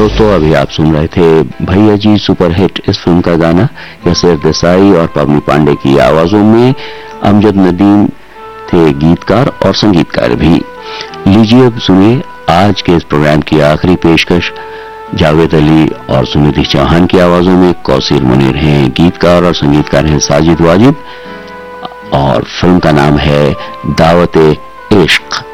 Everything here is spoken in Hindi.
दोस्तों, अभी आप सुन रहे थे भैया जी सुपरहिट इस फिल्म का गाना यसीर देसाई और पवनी पांडे की आवाजों में। अमजद नदीम थे गीतकार और संगीतकार भी। लीजिए अब सुनिए आज के इस प्रोग्राम की आखिरी पेशकश। जावेद अली और सुनिधि चौहान की आवाजों में कौसर मुनीर हैं गीतकार और संगीतकार हैं साजिद वाजिद, और फिल्म का नाम है दावत-ए-इश्क।